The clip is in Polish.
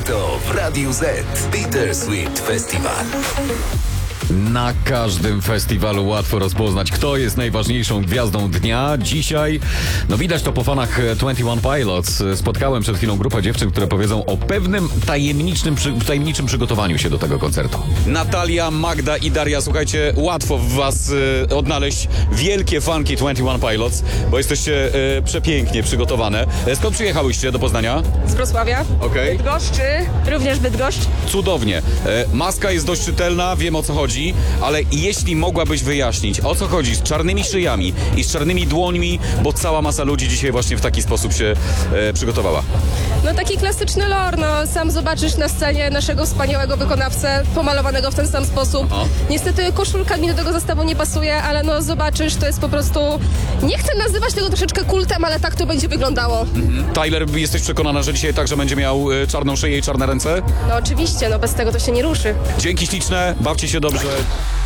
to w Radiu Z Peter Swift Festival. Na każdym festiwalu łatwo rozpoznać, kto jest najważniejszą gwiazdą dnia. Dzisiaj, widać to po fanach 21 Pilots. Spotkałem przed chwilą grupę dziewczyn, które powiedzą o pewnym tajemniczym przygotowaniu się do tego koncertu. Natalia, Magda i Daria, słuchajcie, łatwo w was odnaleźć wielkie fanki 21 Pilots, bo jesteście przepięknie przygotowane. Skąd przyjechałyście do Poznania? Z Wrocławia. Okej. Bydgoszczy, również Bydgoszcz. Cudownie. Maska jest dość czytelna, wiem o co chodzi, ale jeśli mogłabyś wyjaśnić, o co chodzi z czarnymi szyjami i z czarnymi dłońmi, bo cała masa ludzi dzisiaj właśnie w taki sposób się przygotowała. No taki klasyczny lore, sam zobaczysz na scenie naszego wspaniałego wykonawcę, pomalowanego w ten sam sposób. Niestety koszulka mi do tego zestawu nie pasuje, ale zobaczysz, to jest po prostu, nie chcę nazywać tego troszeczkę kultem, ale tak to będzie wyglądało. Tyler, jesteś przekonana, że dzisiaj także będzie miał czarną szyję i czarne ręce? No oczywiście, bez tego to się nie ruszy. Dzięki śliczne, bawcie się dobrze.